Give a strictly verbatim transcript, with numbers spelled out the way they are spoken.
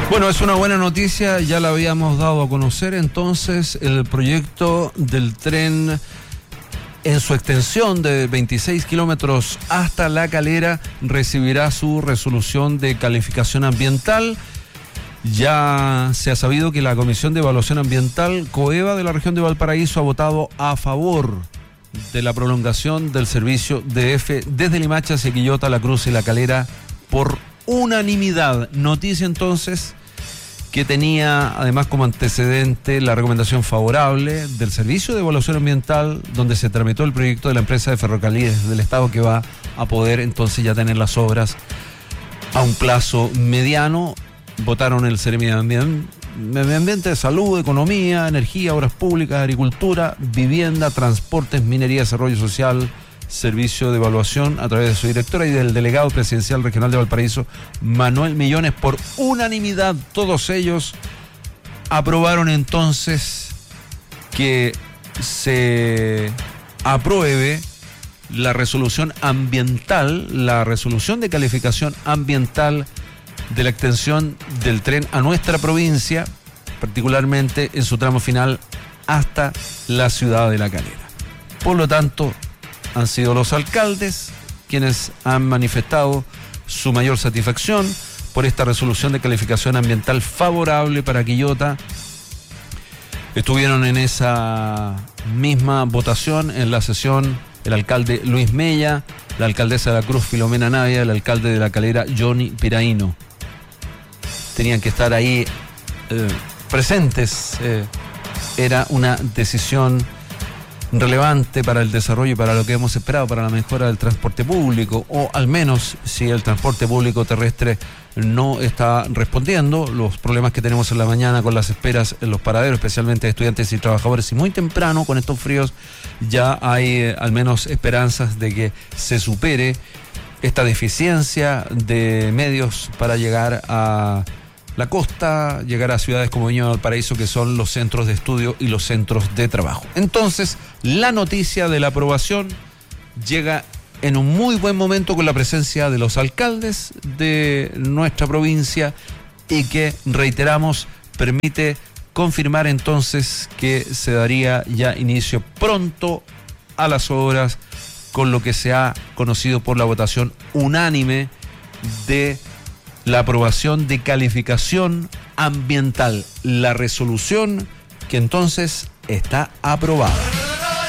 Bueno, es una buena noticia, ya la habíamos dado a conocer. Entonces, el proyecto del tren en su extensión de veintiséis kilómetros hasta La Calera recibirá su resolución de calificación ambiental. Ya se ha sabido que la Comisión de Evaluación Ambiental, COEVA, de la región de Valparaíso ha votado a favor de la prolongación del servicio D F desde Limache hacia Quillota, La Cruz y La Calera por unanimidad. Noticia entonces que tenía además como antecedente la recomendación favorable del Servicio de Evaluación Ambiental, donde se tramitó el proyecto de la empresa de ferrocarriles del Estado, que va a poder entonces ya tener las obras a un plazo mediano. Votaron el Seremi de Ambiente, Medio Ambiente, Salud, Economía, Energía, Obras Públicas, Agricultura, Vivienda, Transportes, Minería, Desarrollo Social, Servicio de Evaluación, a través de su directora y del delegado presidencial regional de Valparaíso, Manuel Millones. Por unanimidad, todos ellos aprobaron entonces que se apruebe la resolución ambiental, la resolución de calificación ambiental de la extensión del tren a nuestra provincia, particularmente en su tramo final hasta la ciudad de La Calera. Por lo tanto, han sido los alcaldes quienes han manifestado su mayor satisfacción por esta resolución de calificación ambiental favorable para Quillota. Estuvieron en esa misma votación en la sesión el alcalde Luis Mella, la alcaldesa de La Cruz Filomena Navia, el alcalde de La Calera Johnny Piraíno. Tenían que estar ahí eh, presentes. Eh, era una decisión relevante para el desarrollo y para lo que hemos esperado, para la mejora del transporte público, o al menos si el transporte público terrestre no está respondiendo, los problemas que tenemos en la mañana con las esperas en los paraderos, especialmente de estudiantes y trabajadores, y muy temprano con estos fríos ya hay eh, al menos esperanzas de que se supere esta deficiencia de medios para llegar a la costa, llegar a ciudades como Viña del Valparaíso, que son los centros de estudio y los centros de trabajo. Entonces, la noticia de la aprobación llega en un muy buen momento con la presencia de los alcaldes de nuestra provincia y que, reiteramos, permite confirmar entonces que se daría ya inicio pronto a las obras, con lo que se ha conocido por la votación unánime de la aprobación de calificación ambiental, la resolución que entonces está aprobada.